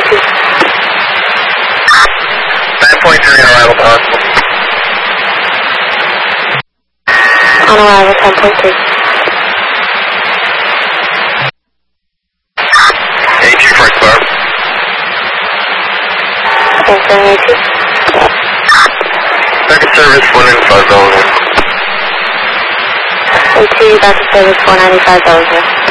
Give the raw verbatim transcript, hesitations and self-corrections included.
two. nine point three on arrival possible. On arrival, ten point three. A two for Clark. ten seven A two. Second service, one ninety-five dollars. A two, back to service, four ninety-five dollars.